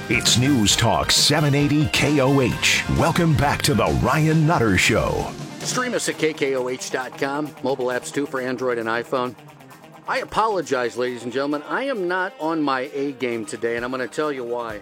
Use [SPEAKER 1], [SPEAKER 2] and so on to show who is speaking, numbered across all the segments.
[SPEAKER 1] It's News Talk 780 KOH. Welcome back to the Ryan Nutter Show.
[SPEAKER 2] Stream us at KKOH.com. Mobile apps too for Android and iPhone. I apologize, ladies and gentlemen. I am not on my A game today, and I'm going to tell you why.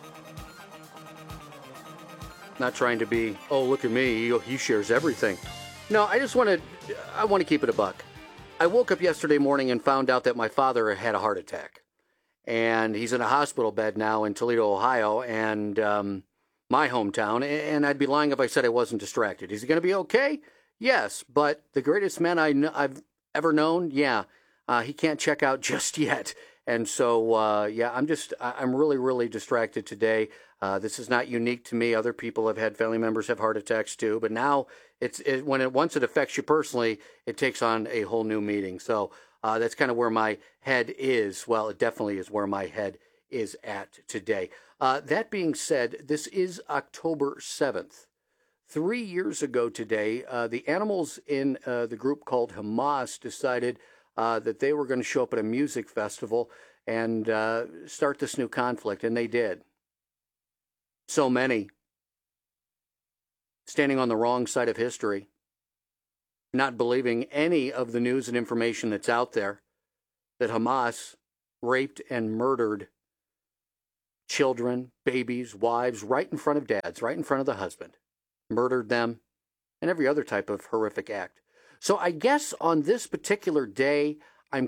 [SPEAKER 2] Not trying to be, oh, look at me, he shares everything. No, I want to keep it a buck. I woke up yesterday morning and found out that my father had a heart attack. And he's in a hospital bed now in Toledo, Ohio, and my hometown. And I'd be lying if I said I wasn't distracted. Is he going to be okay? Yes, but the greatest man I've ever known, he can't check out just yet. And so, I'm really, really distracted today. This is not unique to me. Other people have had family members have heart attacks too. But now, once it affects you personally, it takes on a whole new meaning. So that's kind of where my head is. Well, it definitely is where my head is at today. That being said, this is October 7th. 3 years ago today, the animals in the group called Hamas decided that they were going to show up at a music festival and start this new conflict, and they did. So many standing on the wrong side of history, not believing any of the news and information that's out there, that Hamas raped and murdered children, babies, wives, right in front of dads, right in front of the husband, murdered them, and every other type of horrific act. So I guess on this particular day, I'm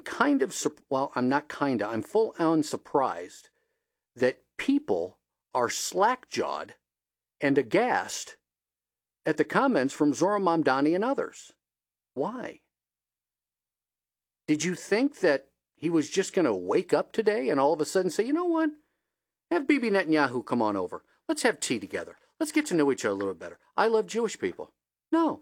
[SPEAKER 2] full on surprised that people are slack-jawed and aghast at the comments from Zohran Mamdani and others. Why? Did you think that he was just going to wake up today and all of a sudden say, you know what? Have Bibi Netanyahu come on over. Let's have tea together. Let's get to know each other a little better. I love Jewish people. No.